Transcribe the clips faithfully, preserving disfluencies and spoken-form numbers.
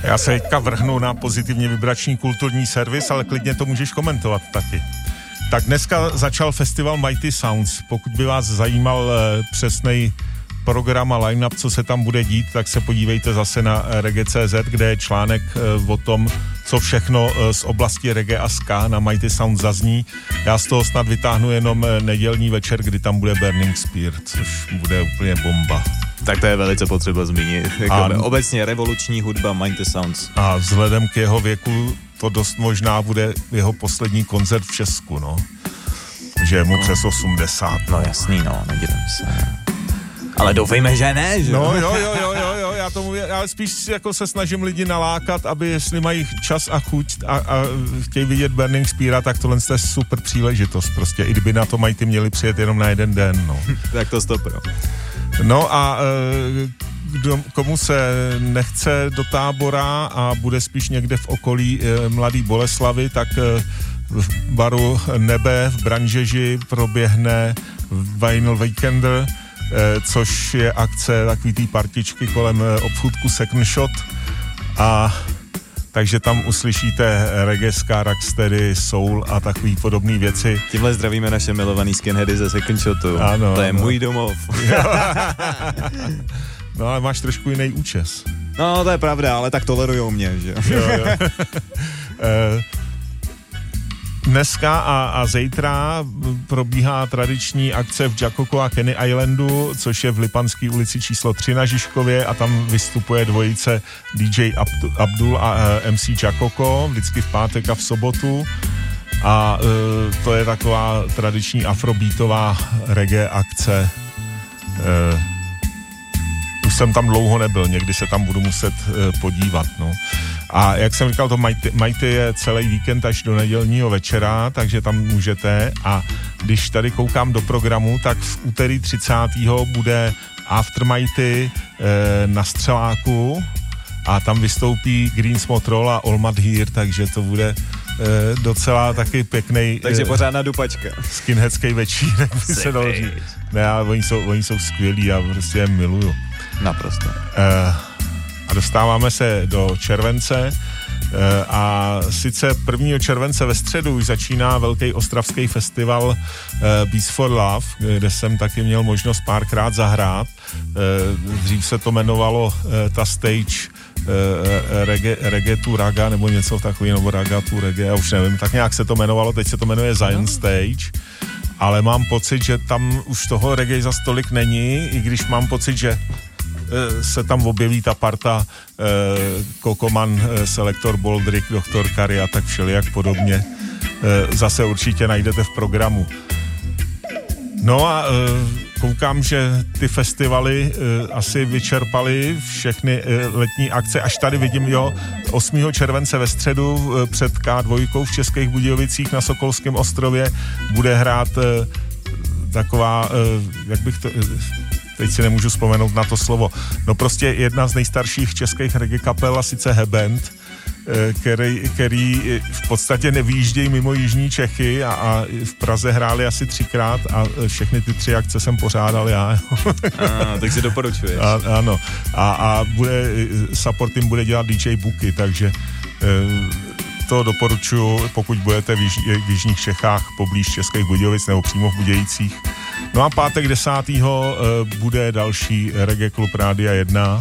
Já se teďka vrhnu na pozitivně vibrační kulturní servis, ale klidně to můžeš komentovat taky. Tak dneska začal festival Mighty Sounds. Pokud by vás zajímal přesnej program a line-up, co se tam bude dít, tak se podívejte zase na reggae tečka cé zet, kde je článek o tom, co všechno z oblasti reggae a ska na Mighty Sound zazní. Já z toho snad vytáhnu jenom nedělní večer, kdy tam bude Burning Spear, což bude úplně bomba. Tak to je velice potřeba zmínit. A obecně revoluční hudba Mighty Sounds. A vzhledem k jeho věku to dost možná bude jeho poslední koncert v Česku, no. Že je mu přes osmdesát. No jasný, no, nedivím se. Ale doufejme, že ne, že? No jo, jo, jo, jo, jo, já tomu, ale spíš jako se snažím lidi nalákat, aby jestli mají čas a chuť a, a chtějí vidět Burning Speara, tak tohle je super příležitost prostě, i kdyby na to mají ty měli přijet jenom na jeden den, no. Tak to stopro. No a kdo, komu se nechce do Tábora a bude spíš někde v okolí Mladý Boleslavy, tak v baru Nebe v Branžeži proběhne Vinyl Weekender, což je akce takový té partičky kolem obchůdku Second Shot, a takže tam uslyšíte reggae, ska, rocksteady, soul a takový podobné věci. Tímhle zdravíme naše milovaný skinheady ze Second Shotu. Ano, to je ano. Můj domov. No ale máš trošku jiný účes. No to je pravda, ale tak tolerujou mě, že jo. jo, jo. Dneska a, a zítra probíhá tradiční akce v Jakoko a Kenny Islandu, což je v Lipanské ulici číslo tři na Žižkově, a tam vystupuje dvojice dý džej Abdul a em cé Jakoko, vždycky v pátek a v sobotu. A e, to je taková tradiční afrobeatová reggae akce. E, už jsem tam dlouho nebyl, někdy se tam budu muset e, podívat, no. A jak jsem říkal, to Mighty, Mighty je celý víkend až do nedělního večera, takže tam můžete. A když tady koukám do programu, tak v úterý třicátého bude After Mighty e, na Střeláku a tam vystoupí Greens Motrol a Olmat Here, takže to bude e, docela taky pěkný. Takže e, pořádná dupačka. Skinheadský večírek by se dalo říct. Ne, ale oni jsou, oni jsou skvělí, já prostě je miluju. Naprosto. E, A dostáváme se do července a sice prvního července ve středu už začíná velký ostravský festival Beats for Love, kde jsem taky měl možnost párkrát zahrát. Dřív se to jmenovalo ta stage reggae, reggae tu raga nebo něco takového, nebo raga tu reggae, já už nevím, tak nějak se to jmenovalo, teď se to jmenuje Zion Stage, ale mám pocit, že tam už toho reggae za stolik není, i když mám pocit, že se tam objeví ta parta eh, Kokoman, eh, Selektor Boldrick, Doktor Kari a tak všelijak podobně. Eh, zase určitě najdete v programu. No a eh, koukám, že ty festivaly eh, asi vyčerpaly všechny eh, letní akce. Až tady vidím, jo, osmého července ve středu eh, před ká dva v Českých Budějovicích na Sokolském ostrově bude hrát eh, taková, eh, jak bych to... Eh, teď si nemůžu vzpomenout na to slovo. No prostě jedna z nejstarších českých reggae kapel, a sice Hebend, který, který v podstatě nevýjíždějí mimo jižní Čechy a, a v Praze hráli asi třikrát a všechny ty tři akce jsem pořádal já. A, tak si doporučuješ. A, ano. A, a bude, support jim bude dělat dý džej Buky, takže to doporučuji, pokud budete v, již, v jižních Čechách poblíž Českých Budějovic nebo přímo v Budějicích. No a pátek desátého bude další Reggae Klub Rádia jedna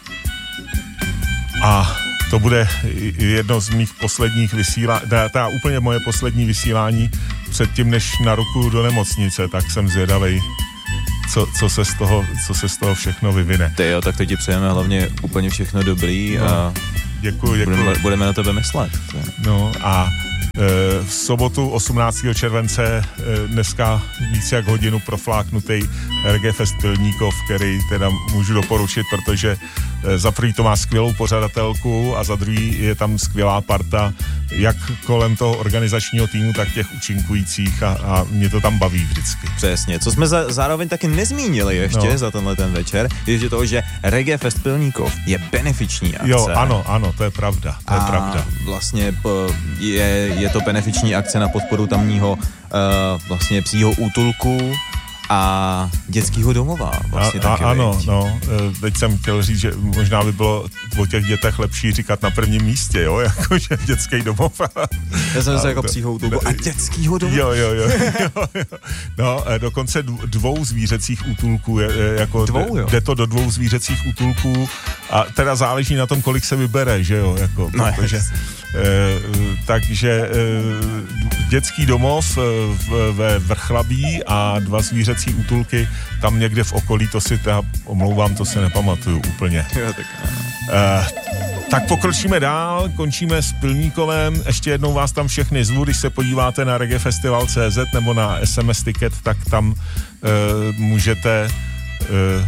a to bude jedno z mých posledních vysílání, ta úplně moje poslední vysílání předtím, než na ruku do nemocnice, tak jsem zvědavej, co, co, se z toho, co se z toho všechno vyvine. Ty jo, tak to ti přejeme hlavně úplně všechno dobrý a no, děkuji, děkuji. Budeme, budeme na tebe myslet. No a v sobotu osmnáctého července dneska víc jak hodinu profláknutý Reggae Fest Pilníkov, který teda můžu doporučit, protože za prvý to má skvělou pořadatelku a za druhý je tam skvělá parta jak kolem toho organizačního týmu, tak těch účinkujících a, a mě to tam baví vždycky. Přesně. Co jsme za, zároveň taky nezmínili ještě no. za tenhle ten večer, je, že to, že Reggae Fest Pilníkov je benefiční akce. Jo, ano, ano, to je pravda, to a je pravda. vlastně je, je to benefiční akce na podporu tamního uh, vlastně psího útulku a dětskýho domova. Vlastně a, taky, a, ano, no, teď jsem chtěl říct, že možná by bylo o těch dětech lepší říkat na prvním místě, jo, jakože dětský domov. Já jsem se jako příhoutulku a dětskýho domova. Jo, jo, jo, jo, jo. No, dokonce dvou zvířecích útulků, je, jako dvou, jo. Jde to do dvou zvířecích útulků a teda záleží na tom, kolik se vybere, že jo, jako, no, protože, e, takže e, dětský domov v, ve Vrchlabí a dva zvířecí útulky tam někde v okolí, to si teda, omlouvám, to si nepamatuju úplně. Jo, tak e, tak pokročíme dál, končíme s Pilníkovem, ještě jednou vás tam všechny zvu, když se podíváte na reggaefestival tečka cé zet nebo na es em es ticket, tak tam e, můžete e,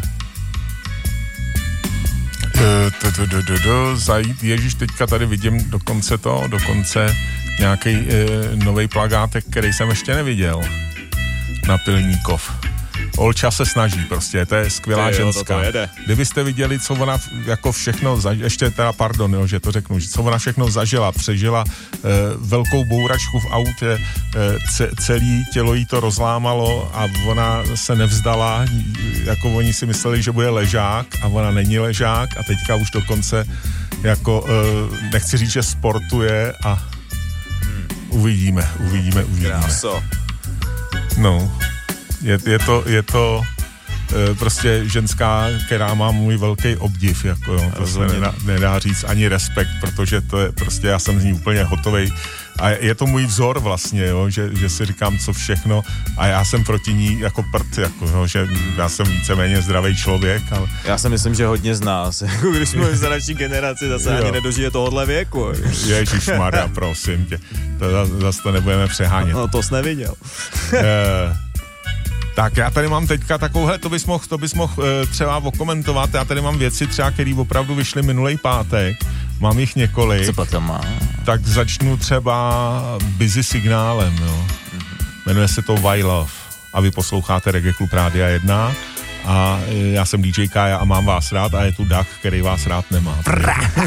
zajít, ježiš, teďka tady vidím dokonce to, dokonce nějaký e, novej plakátek, který jsem ještě neviděl na Pilníkov. Olča se snaží prostě, to je skvělá je, ženská. Jo, to to Kdybyste viděli, co ona jako všechno, za, ještě teda pardon, jo, že to řeknu, co ona všechno zažila, přežila e, velkou bouračku v autě, e, ce, celý tělo jí to rozlámalo a ona se nevzdala, jako oni si mysleli, že bude ležák a ona není ležák a teďka už dokonce jako, e, nechci říct, že sportuje a hmm. uvidíme, uvidíme, uvidíme. Kráso. No. Je, je to, je to e, prostě ženská, která má můj velký obdiv, jako jo, to se nedá, nedá říct ani respekt, protože to je prostě, já jsem z ní úplně hotovej a je to můj vzor vlastně, jo, že, že si říkám, co všechno a já jsem proti ní jako prd, jako, jo, že já jsem víceméně zdravý člověk, ale... Já si myslím, že hodně z nás, jako když jsme v starší generaci, zase jo. ani nedožije tohohle věku. Ježišmarja, prosím tě, to zase to nebudeme přehánět. No to jsi neviděl. e, Tak já tady mám teďka takovouhle, to bys mohl, to bys mohl e, třeba okomentovat, já tady mám věci třeba, které opravdu vyšly minulej pátek, mám jich několik. Co potom má? Tak začnu třeba Busy signálem, jo. Mm-hmm. Jmenuje se to Why Love a vy posloucháte Reggae Klub Rádia jedna a e, já jsem dý džej Kája a mám vás rád a je tu Dak, který vás rád nemá.